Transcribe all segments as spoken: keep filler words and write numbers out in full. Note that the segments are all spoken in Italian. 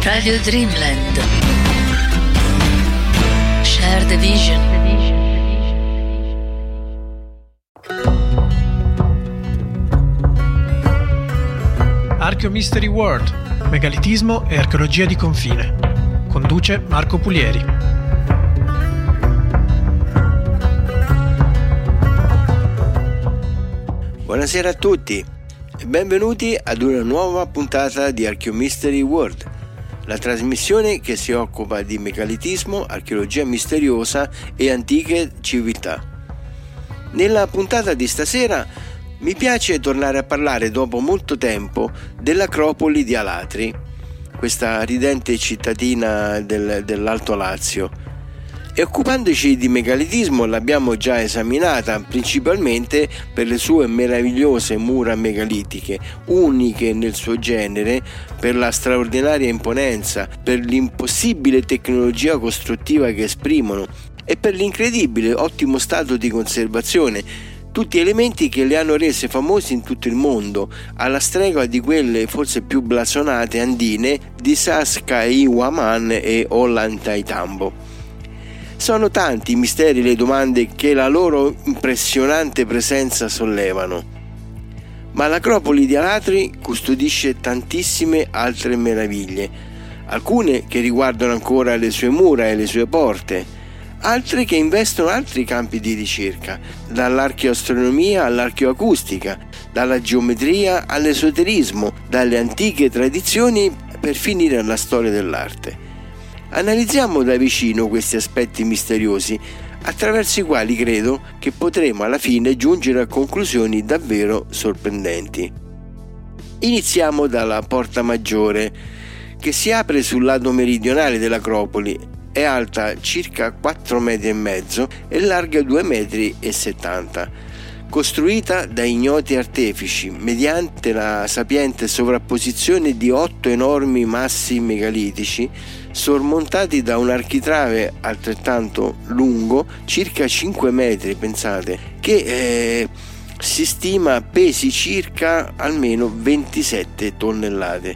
Radio Dreamland. Share the vision. Archeo Mystery World, megalitismo e archeologia di confine. Conduce Marco Pulieri. Buonasera a tutti e benvenuti ad una nuova puntata di Archeo Mystery World, la trasmissione che si occupa di megalitismo, archeologia misteriosa e antiche civiltà. Nella puntata di stasera mi piace tornare a parlare dopo molto tempo dell'Acropoli di Alatri, questa ridente cittadina del, dell'Alto Lazio. E occupandoci di megalitismo l'abbiamo già esaminata principalmente per le sue meravigliose mura megalitiche, uniche nel suo genere, per la straordinaria imponenza, per l'impossibile tecnologia costruttiva che esprimono e per l'incredibile ottimo stato di conservazione, tutti elementi che le hanno rese famose in tutto il mondo, alla stregua di quelle forse più blasonate andine di Sacsayhuaman e Ollantaytambo. Sono tanti i misteri e le domande che la loro impressionante presenza sollevano, ma l'Acropoli di Alatri custodisce tantissime altre meraviglie, alcune che riguardano ancora le sue mura e le sue porte, altre che investono altri campi di ricerca, dall'archeoastronomia all'archeoacustica, dalla geometria all'esoterismo, dalle antiche tradizioni per finire alla storia dell'arte. Analizziamo da vicino questi aspetti misteriosi, attraverso i quali credo che potremo alla fine giungere a conclusioni davvero sorprendenti. Iniziamo dalla Porta Maggiore, che si apre sul lato meridionale dell'Acropoli. È alta circa quattro metri e mezzo e larga due metri e settanta. Costruita da ignoti artefici mediante la sapiente sovrapposizione di otto enormi massi megalitici sormontati da un architrave altrettanto lungo, circa cinque metri, pensate, che eh, si stima pesi circa almeno ventisette tonnellate.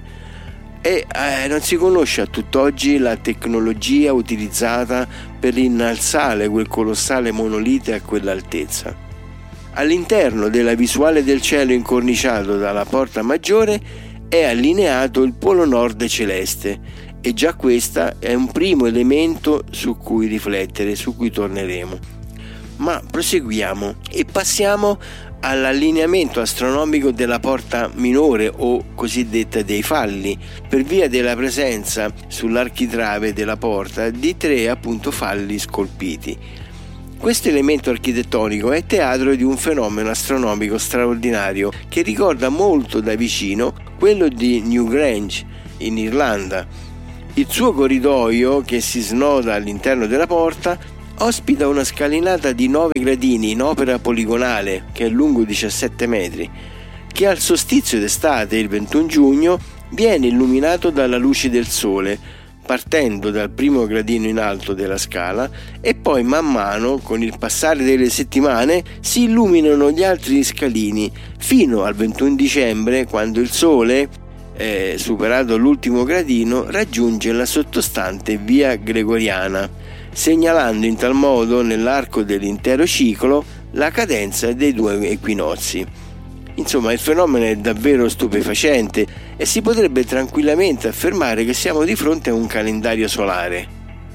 E eh, non si conosce a tutt'oggi la tecnologia utilizzata per innalzare quel colossale monolite a quell'altezza. All'interno della visuale del cielo incorniciato dalla Porta Maggiore è allineato il polo nord celeste, e già questo è un primo elemento su cui riflettere, su cui torneremo. Ma proseguiamo e passiamo all'allineamento astronomico della Porta Minore, o cosiddetta dei falli, per via della presenza sull'architrave della porta di tre appunto falli scolpiti. Questo elemento architettonico è teatro di un fenomeno astronomico straordinario che ricorda molto da vicino quello di Newgrange in Irlanda. Il suo corridoio, che si snoda all'interno della porta, ospita una scalinata di nove gradini in opera poligonale, che è lungo diciassette metri, che al solstizio d'estate, il ventuno giugno, viene illuminato dalla luce del sole, partendo dal primo gradino in alto della scala, e poi man mano, con il passare delle settimane, si illuminano gli altri scalini, fino al ventuno dicembre, quando il sole, Eh, superato l'ultimo gradino, raggiunge la sottostante via Gregoriana, segnalando in tal modo nell'arco dell'intero ciclo la cadenza dei due equinozi. Insomma, il fenomeno è davvero stupefacente e si potrebbe tranquillamente affermare che siamo di fronte a un calendario solare.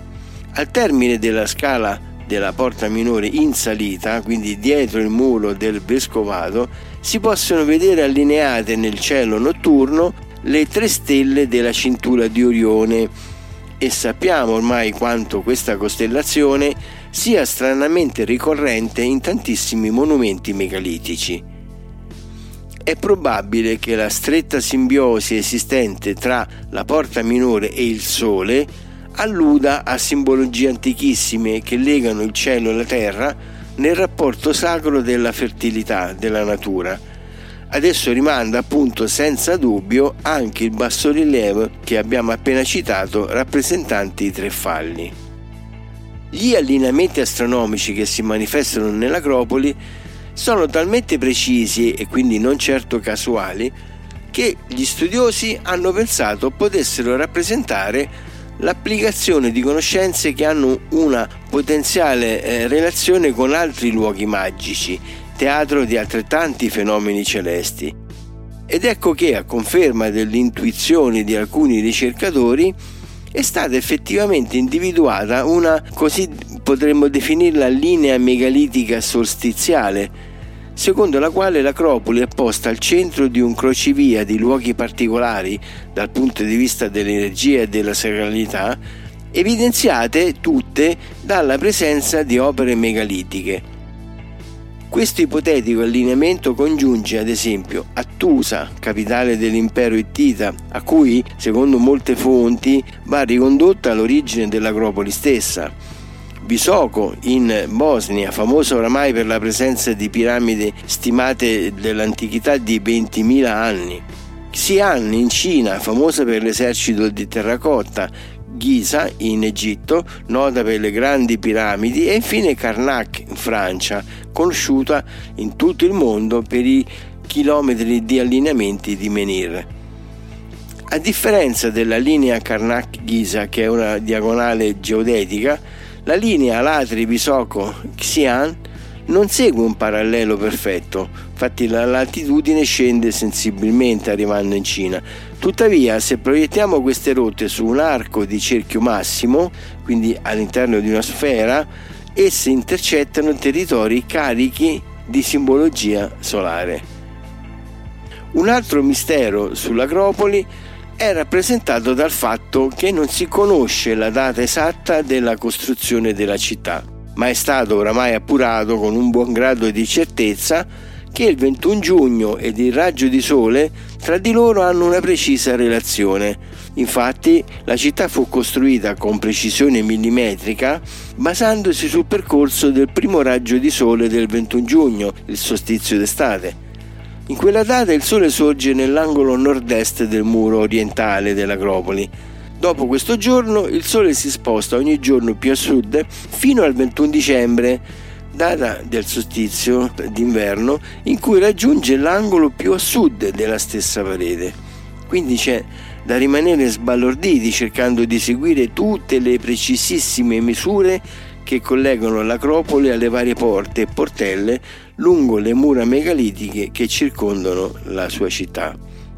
Al termine della scala della Porta Minore in salita, quindi dietro il muro del Vescovato, si possono vedere allineate nel cielo notturno le tre stelle della cintura di Orione, e sappiamo ormai quanto questa costellazione sia stranamente ricorrente in tantissimi monumenti megalitici. È probabile che la stretta simbiosi esistente tra la Porta Minore e il Sole alluda a simbologie antichissime che legano il cielo e la terra nel rapporto sacro della fertilità della natura. Adesso rimanda appunto senza dubbio anche il bassorilievo che abbiamo appena citato, rappresentanti i tre falli. Gli allineamenti astronomici che si manifestano nell'Acropoli sono talmente precisi e quindi non certo casuali che gli studiosi hanno pensato potessero rappresentare l'applicazione di conoscenze che hanno una potenziale eh, relazione con altri luoghi magici, teatro di altrettanti fenomeni celesti. Ed ecco che, a conferma dell'intuizione di alcuni ricercatori, è stata effettivamente individuata una, così potremmo definirla, linea megalitica solstiziale, secondo la quale l'Acropoli è posta al centro di un crocevia di luoghi particolari dal punto di vista dell'energia e della sacralità, evidenziate tutte dalla presenza di opere megalitiche. Questo ipotetico allineamento congiunge ad esempio Attusa, capitale dell'impero ittita, a cui, secondo molte fonti, va ricondotta l'origine dell'Acropoli stessa; Visoko in Bosnia, famosa oramai per la presenza di piramidi stimate dell'antichità di ventimila anni; Xi'an in Cina, famosa per l'esercito di terracotta; Giza in Egitto, nota per le grandi piramidi; e infine Karnak in Francia, conosciuta in tutto il mondo per i chilometri di allineamenti di menhir. A differenza della linea Karnak-Giza, che è una diagonale geodetica, la linea Alatri-Visoko-Xi'an non segue un parallelo perfetto, infatti la latitudine scende sensibilmente arrivando in Cina. Tuttavia, se proiettiamo queste rotte su un arco di cerchio massimo, quindi all'interno di una sfera, esse intercettano territori carichi di simbologia solare. Un altro mistero sull'Acropoli è rappresentato dal fatto che non si conosce la data esatta della costruzione della città, ma è stato oramai appurato con un buon grado di certezza che il ventuno giugno ed il raggio di sole tra di loro hanno una precisa relazione. Infatti la città fu costruita con precisione millimetrica basandosi sul percorso del primo raggio di sole del ventuno giugno, il solstizio d'estate. In quella data il sole sorge nell'angolo nord-est del muro orientale dell'Acropoli. Dopo questo giorno il sole si sposta ogni giorno più a sud fino al ventuno dicembre, data del solstizio d'inverno, in cui raggiunge l'angolo più a sud della stessa parete. Quindi c'è da rimanere sbalorditi cercando di seguire tutte le precisissime misure che collegano l'Acropoli alle varie porte e portelle lungo le mura megalitiche che circondano la sua città.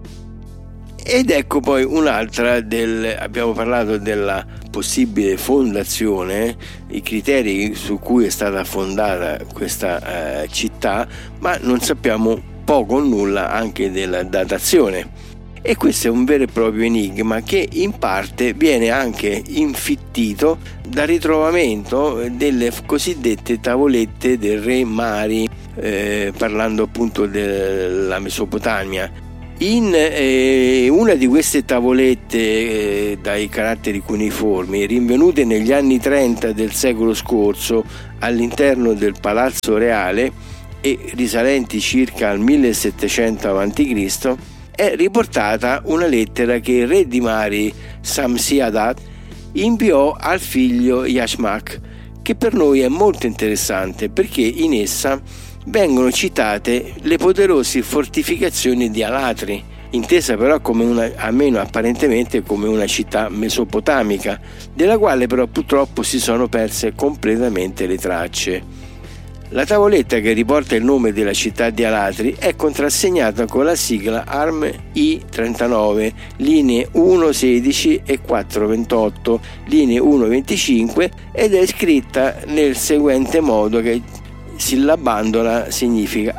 Ed ecco poi un'altra del, abbiamo parlato della possibile fondazione, i criteri su cui è stata fondata questa eh, città, ma non sappiamo poco o nulla anche della datazione. E questo è un vero e proprio enigma che in parte viene anche infittito dal ritrovamento delle cosiddette tavolette del re Mari, eh, parlando appunto della Mesopotamia. In eh, una di queste tavolette eh, dai caratteri cuneiformi, rinvenute negli anni trenta del secolo scorso all'interno del Palazzo Reale e risalenti circa al millesettecento avanti Cristo, è riportata una lettera che il re di Mari, Samsi-Adad, inviò al figlio Yashmak, che per noi è molto interessante perché in essa vengono citate le poderose fortificazioni di Alatri, intesa però come una, almeno apparentemente come una città mesopotamica, della quale però purtroppo si sono perse completamente le tracce. La tavoletta che riporta il nome della città di Alatri è contrassegnata con la sigla A R M I trentanove, linee uno sedici e quattro ventotto, linee uno venticinque, ed è scritta nel seguente modo, che sillabandola significa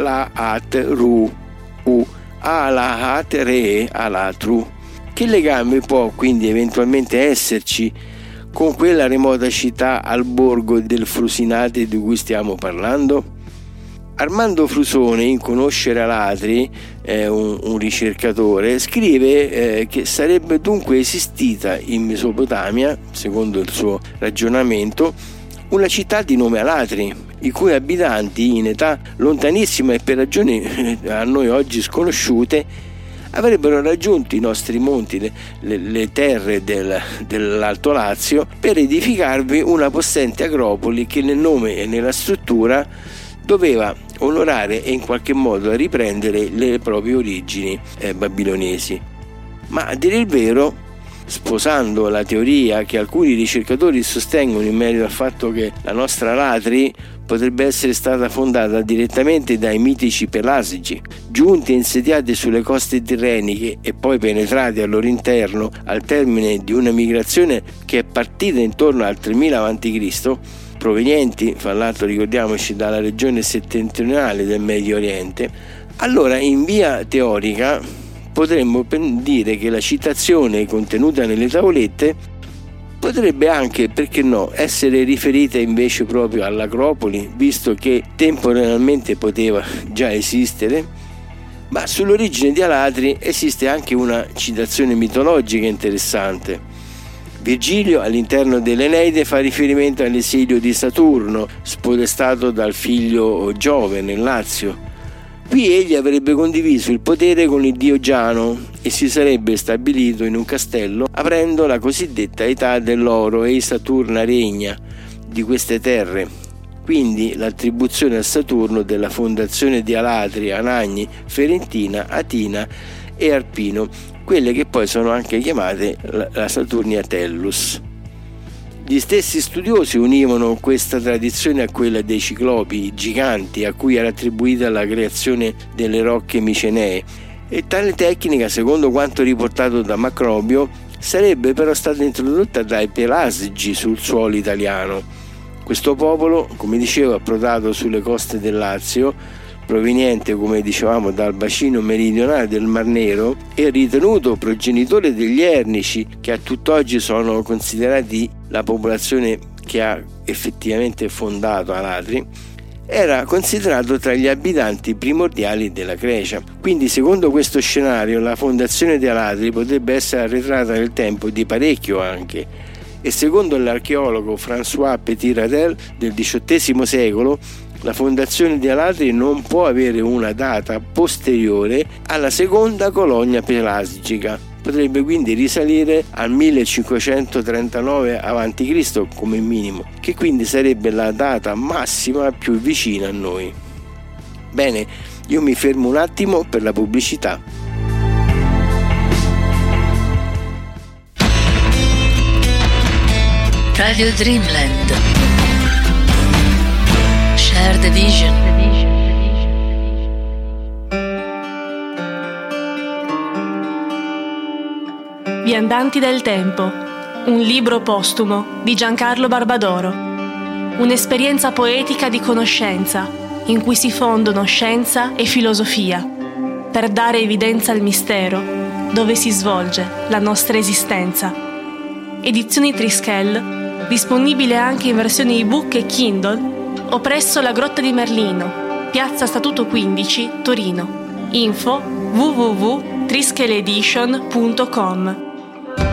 Alaat Ru U, Alaat Re Alatru. Che legame può quindi eventualmente esserci con quella remota città al borgo del Frusinate di cui stiamo parlando? Armando Frusone, in Conoscere Alatri, eh, un, un ricercatore, scrive eh, che sarebbe dunque esistita in Mesopotamia, secondo il suo ragionamento, una città di nome Alatri, i cui abitanti in età lontanissima e per ragioni a noi oggi sconosciute avrebbero raggiunto i nostri monti, le, le, le terre del, dell'Alto Lazio, per edificarvi una possente acropoli che nel nome e nella struttura doveva onorare e in qualche modo a riprendere le proprie origini eh, babilonesi. Ma a dire il vero, sposando la teoria che alcuni ricercatori sostengono in merito al fatto che la nostra Alatri potrebbe essere stata fondata direttamente dai mitici pelasici, giunti e insediati sulle coste tirreniche e poi penetrati al loro interno al termine di una migrazione che è partita intorno al tremila avanti Cristo, provenienti, fra l'altro ricordiamoci, dalla regione settentrionale del Medio Oriente, allora in via teorica potremmo dire che la citazione contenuta nelle tavolette potrebbe anche, perché no, essere riferita invece proprio all'Acropoli, visto che temporaneamente poteva già esistere. Ma sull'origine di Alatri esiste anche una citazione mitologica interessante. Virgilio all'interno dell'Eneide fa riferimento all'esilio di Saturno, spodestato dal figlio Giove nel Lazio. Qui egli avrebbe condiviso il potere con il dio Giano e si sarebbe stabilito in un castello, aprendo la cosiddetta età dell'oro e Saturna regna di queste terre. Quindi l'attribuzione a Saturno della fondazione di Alatri, Anagni, Ferentina, Atina e Arpino, quelle che poi sono anche chiamate la Saturnia Tellus. Gli stessi studiosi univano questa tradizione a quella dei ciclopi giganti a cui era attribuita la creazione delle rocche micenee, e tale tecnica, secondo quanto riportato da Macrobio, sarebbe però stata introdotta dai pelasici sul suolo italiano. Questo popolo, come dicevo, approdato sulle coste del Lazio, proveniente, come dicevamo, dal bacino meridionale del Mar Nero, e ritenuto progenitore degli Ernici, che a tutt'oggi sono considerati la popolazione che ha effettivamente fondato Alatri, era considerato tra gli abitanti primordiali della Grecia. Quindi, secondo questo scenario, la fondazione di Alatri potrebbe essere arretrata nel tempo di parecchio anche, e secondo l'archeologo François Petit-Radel del diciottesimo secolo, la fondazione di Alatri non può avere una data posteriore alla seconda colonia pelasica. Potrebbe quindi risalire al millecinquecentotrentanove avanti Cristo come minimo, che quindi sarebbe la data massima più vicina a noi. Bene, io mi fermo un attimo per la pubblicità. Radio Dreamland. Shared Vision. Viandanti del tempo, un libro postumo di Giancarlo Barbadoro. Un'esperienza poetica di conoscenza in cui si fondono scienza e filosofia per dare evidenza al mistero dove si svolge la nostra esistenza. Edizioni Trischel, disponibile anche in versione ebook e Kindle o presso la Grotta di Merlino, Piazza Statuto quindici, Torino. Info w w w punto trischeledition punto com.